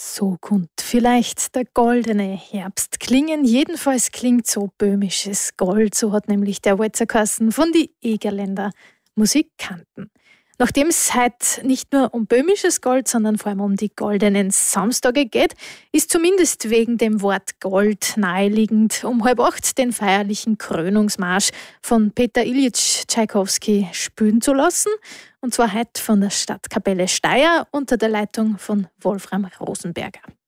So konnte vielleicht der goldene Herbst klingen. Jedenfalls klingt so böhmisches Gold. So hat nämlich der Walzer geheißen von die Egerländer Musikanten. Nachdem es heute nicht nur um böhmisches Gold, sondern vor allem um die goldenen Samstage geht, ist zumindest wegen dem Wort Gold naheliegend, um 7:30 den feierlichen Krönungsmarsch von Peter Iljitsch Tschaikowski spielen zu lassen. Und zwar heute von der Stadtkapelle Steyr unter der Leitung von Wolfram Rosenberger.